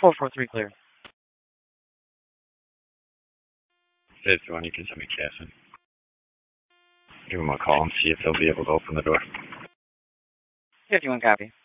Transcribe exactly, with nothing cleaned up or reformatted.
four four three clear. If you want, you can send me Casson. Give them a call and see if they'll be able to open the door. fifty-one copy.